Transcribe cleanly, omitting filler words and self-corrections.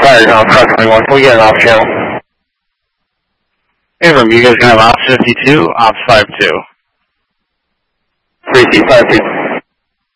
fires on car 21. Can we get an off channel? Hey, room, you guys can have ops 52, ops 52. 3C52.